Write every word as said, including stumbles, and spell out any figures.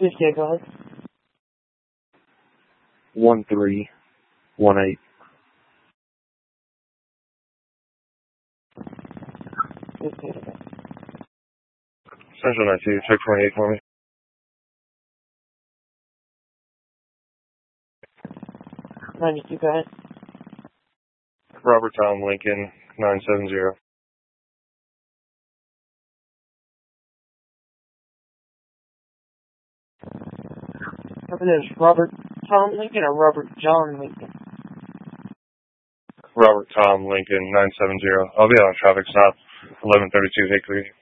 Yeah, go ahead. One three one eight. Central nine two, check twenty-eight for me. ninety-two, go ahead. Robert Tom Lincoln, nine seven zero. Over there's Robert Tom Lincoln or Robert John Lincoln? Robert Tom Lincoln, nine seven zero. I'll be on a traffic stop, eleven thirty-two Hickory.